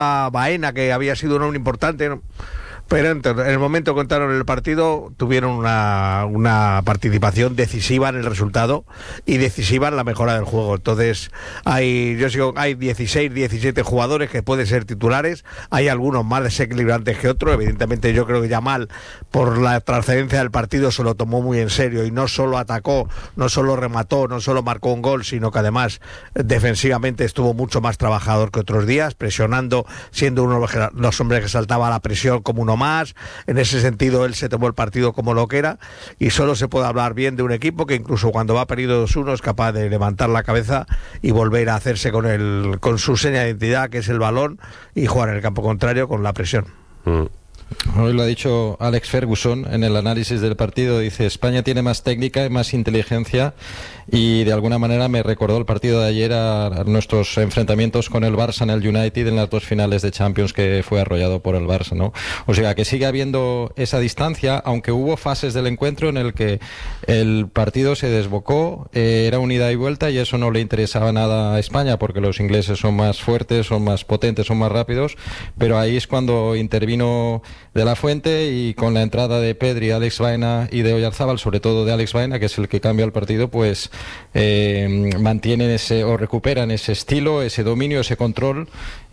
a Baena, que había sido un hombre importante, ¿no? Pero en el momento que entraron en el partido tuvieron una participación decisiva en el resultado y decisiva en la mejora del juego. Entonces hay 16, 17 jugadores que pueden ser titulares, hay algunos más desequilibrantes que otros. Evidentemente yo creo que Yamal, por la trascendencia del partido, se lo tomó muy en serio y no solo atacó, no solo remató, no solo marcó un gol, sino que además defensivamente estuvo mucho más trabajador que otros días, presionando, siendo uno de los hombres que saltaba a la presión como uno más. En ese sentido él se tomó el partido como lo que era, y solo se puede hablar bien de un equipo que incluso cuando va perdido 2-1 es capaz de levantar la cabeza y volver a hacerse con su seña de identidad, que es el balón, y jugar en el campo contrario con la presión. Hoy lo ha dicho Alex Ferguson en el análisis del partido. Dice: España tiene más técnica y más inteligencia, y de alguna manera me recordó el partido de ayer a nuestros enfrentamientos con el Barça en el United en las dos finales de Champions, que fue arrollado por el Barça, ¿no? O sea que sigue habiendo esa distancia, aunque hubo fases del encuentro en el que el partido se desbocó, era un ida y vuelta, y eso no le interesaba nada a España, porque los ingleses son más fuertes, son más potentes, son más rápidos, pero ahí es cuando intervino De la Fuente, y con la entrada de Pedri, Alex Baena y de Oyarzábal, sobre todo de Alex Baena, que es el que cambia el partido, pues mantienen o recuperan ese estilo, ese dominio, ese control,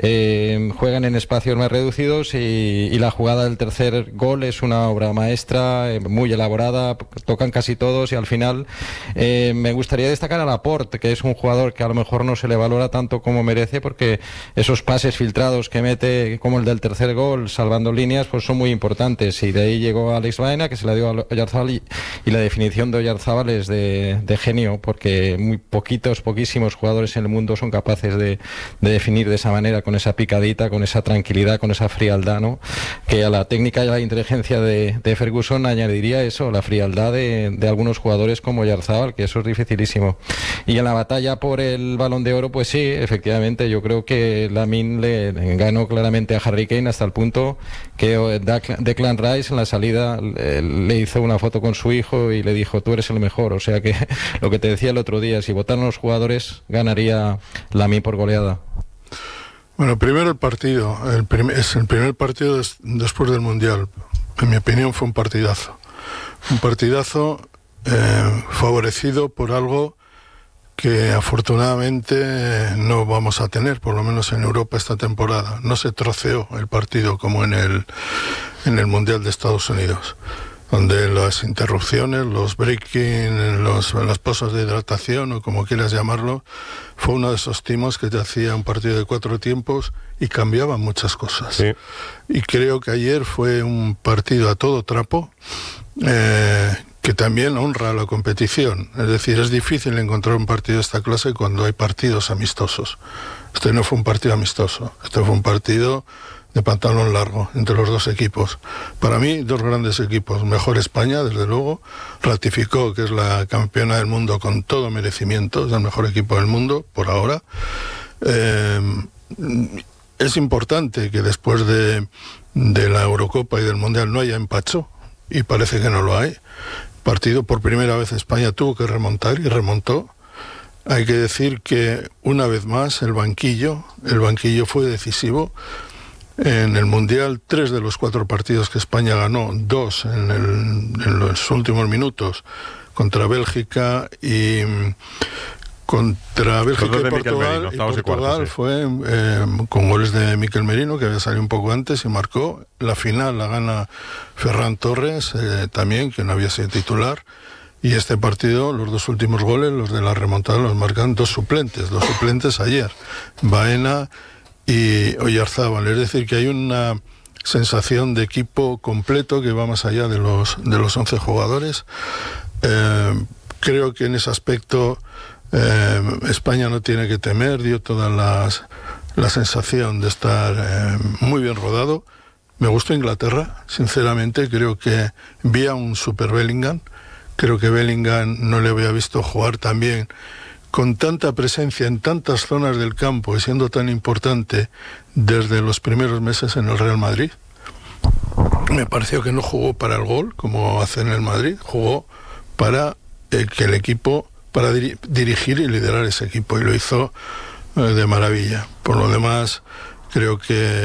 juegan en espacios más reducidos, y la jugada del tercer gol es una obra maestra, muy elaborada, tocan casi todos, y al final me gustaría destacar a Laporte, que es un jugador que a lo mejor no se le valora tanto como merece, porque esos pases filtrados que mete, como el del tercer gol, salvando líneas, pues son muy importantes, y de ahí llegó Alex Baena, que se la dio a Oyarzábal, y la definición de Oyarzábal es de genio, porque poquísimos jugadores en el mundo son capaces de definir de esa manera, con esa picadita, con esa tranquilidad, con esa frialdad, ¿no? Que a la técnica y a la inteligencia de Ferguson añadiría eso, la frialdad de algunos jugadores como Oyarzábal, que eso es dificilísimo. Y en la batalla por el Balón de Oro, pues sí, efectivamente, yo creo que Lamine le ganó claramente a Harry Kane, hasta el punto que Declan Rice en la salida le hizo una foto con su hijo y le dijo: tú eres el mejor. O sea que lo que te decía el otro día, si votaran los jugadores, ganaría Lamine por goleada. Bueno, primero el partido. Es el primer partido después del Mundial. En mi opinión fue un partidazo. Un partidazo favorecido por algo que afortunadamente no vamos a tener, por lo menos en Europa esta temporada. No se troceó el partido como en el Mundial de Estados Unidos, donde las interrupciones, los breaking, las pausas de hidratación, o como quieras llamarlo, fue uno de esos timos que te hacía un partido de 4 tiempos y cambiaban muchas cosas. Sí. Y creo que ayer fue un partido a todo trapo, que también honra la competición. Es decir, es difícil encontrar un partido de esta clase cuando hay partidos amistosos. Este no fue un partido amistoso, este fue un partido de pantalón largo entre los dos equipos. Para mí, dos grandes equipos. Mejor España, desde luego, ratificó que es la campeona del mundo con todo merecimiento, es el mejor equipo del mundo, por ahora. Es importante que después de la Eurocopa y del Mundial no haya empacho, y parece que no lo hay. Partido, por primera vez España tuvo que remontar, y remontó. Hay que decir que una vez más el banquillo fue decisivo. En el Mundial, 3 de los 4 partidos que España ganó, 2 en los últimos minutos, contra Bélgica y Portugal. Portugal fue con goles de Mikel Merino, que había salido un poco antes y marcó. La final la gana Ferran Torres, también, que no había sido titular. Y este partido, los 2 últimos goles, los de la remontada, los marcan dos suplentes ayer, Baena y Oyarzábal. Es decir, que hay una sensación de equipo completo que va más allá de los 11 jugadores. Creo que en ese aspecto España no tiene que temer, dio toda la sensación de estar muy bien rodado. Me gustó Inglaterra, sinceramente. Creo que vi a un super Bellingham. Creo que Bellingham no le había visto jugar tan bien, con tanta presencia en tantas zonas del campo y siendo tan importante desde los primeros meses en el Real Madrid. Me pareció que no jugó para el gol, como hace en el Madrid, jugó para que el equipo, para dirigir y liderar ese equipo, y lo hizo de maravilla. Por lo demás, creo que